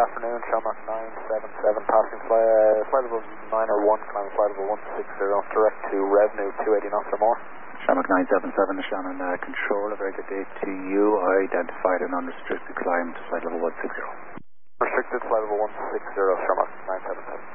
afternoon, Shamrock 977, passing flight level 901, climbing flight level 160, direct to revenue 280 knots or more. Shamrock 977, Shannon, control, a very good day to you. I identified an unrestricted climb to flight level 160. Restricted flight level 160, Shamrock 977.